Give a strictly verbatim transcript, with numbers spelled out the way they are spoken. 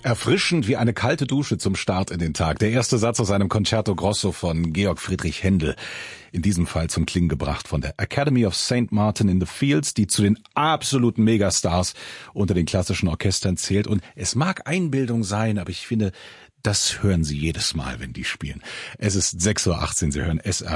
Erfrischend wie eine kalte Dusche zum Start in den Tag. Der erste Satz aus einem Concerto Grosso von Georg Friedrich Händel. In diesem Fall zum Klingen gebracht von der Academy of Saint Martin in the Fields, die zu den absoluten Megastars unter den klassischen Orchestern zählt. Und es mag Einbildung sein, aber ich finde, das hören Sie jedes Mal, wenn die spielen. Es ist sechs Uhr achtzehn, Sie hören S R